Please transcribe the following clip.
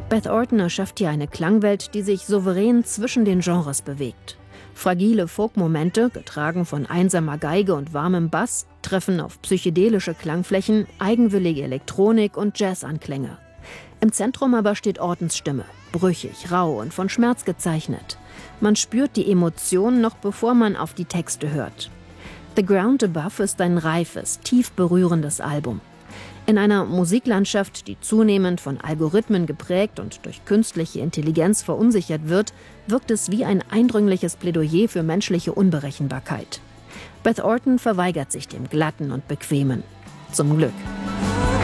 Beth Orton erschafft hier eine Klangwelt, die sich souverän zwischen den Genres bewegt. Fragile Folk-Momente, getragen von einsamer Geige und warmem Bass, treffen auf psychedelische Klangflächen, eigenwillige Elektronik und Jazz-Anklänge. Im Zentrum aber steht Ortons Stimme, brüchig, rau und von Schmerz gezeichnet. Man spürt die Emotion noch bevor man auf die Texte hört. The Ground Above ist ein reifes, tief berührendes Album. In einer Musiklandschaft, die zunehmend von Algorithmen geprägt und durch künstliche Intelligenz verunsichert wird, wirkt es wie ein eindringliches Plädoyer für menschliche Unberechenbarkeit. Beth Orton verweigert sich dem Glatten und Bequemen. Zum Glück.